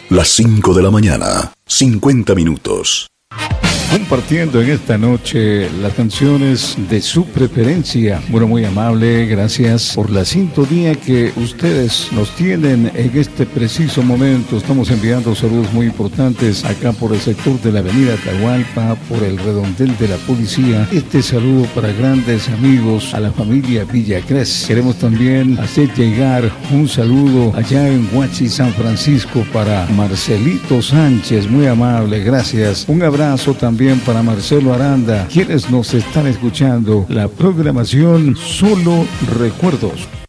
Las 5 de la mañana, 50 minutos. Compartiendo en esta noche las canciones de su preferencia. Bueno, muy amable, gracias por la sintonía que ustedes nos tienen en este preciso momento. Estamos enviando saludos muy importantes acá por el sector de la avenida Atahualpa, por el redondel de la policía. Este saludo para grandes amigos, a la familia Villacrés. Queremos también hacer llegar un saludo allá en Huachi, San Francisco, para Marcelito Sánchez, muy amable, gracias. Un abrazo también para Marcelo Aranda, quienes nos están escuchando. La programación Solo Recuerdos.